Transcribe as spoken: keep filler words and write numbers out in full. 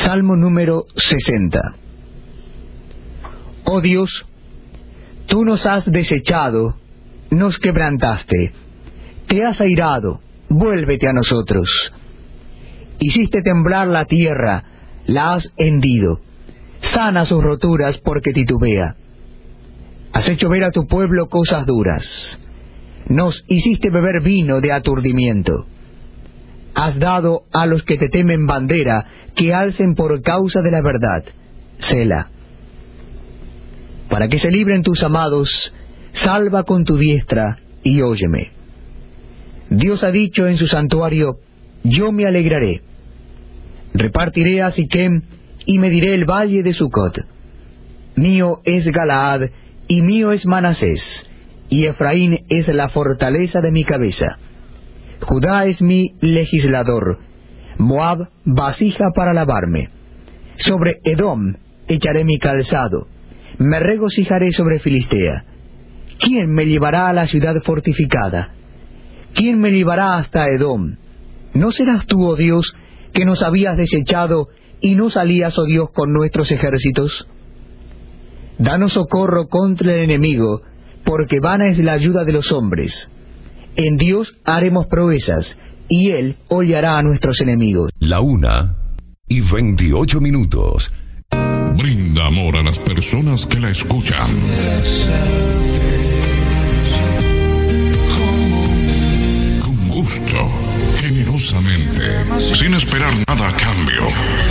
Salmo número sesenta. Oh Dios, tú nos has desechado, nos quebrantaste, te has airado, vuélvete a nosotros. Hiciste temblar la tierra, la has hendido, sana sus roturas porque titubea. Has hecho ver a tu pueblo cosas duras, nos hiciste beber vino de aturdimiento. Has dado a los que te temen bandera, que alcen por causa de la verdad. Selah. Para que se libren tus amados, salva con tu diestra y óyeme. Dios ha dicho en su santuario, yo me alegraré. Repartiré a Siquem y mediré el valle de Sucot. Mío es Galaad y mío es Manasés, y Efraín es la fortaleza de mi cabeza. Judá es mi legislador, Moab vasija para lavarme. Sobre Edom echaré mi calzado, me regocijaré sobre Filistea. ¿Quién me llevará a la ciudad fortificada? ¿Quién me llevará hasta Edom? ¿No serás tú, oh Dios, que nos habías desechado y no salías, oh Dios, con nuestros ejércitos? Danos socorro contra el enemigo, porque vana es la ayuda de los hombres. En Dios haremos proezas, y Él hollará a nuestros enemigos. La una y veintiocho minutos. Brinda amor a las personas que la escuchan. Con gusto, generosamente, sin esperar nada a cambio.